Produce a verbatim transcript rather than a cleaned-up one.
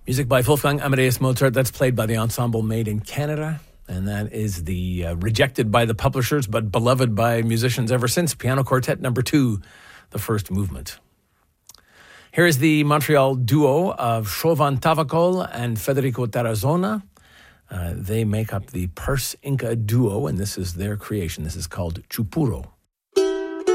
Music by Wolfgang Amadeus Mozart. That's played by the ensemble Made in Canada. And that is the uh, rejected by the publishers but beloved by musicians ever since, Piano Quartet number two, the first movement. Here is the Montreal duo of Shovan Tavakol and Federico Tarazona. Uh, they make up the Purse Inca duo, and this is their creation. This is called Chupuro.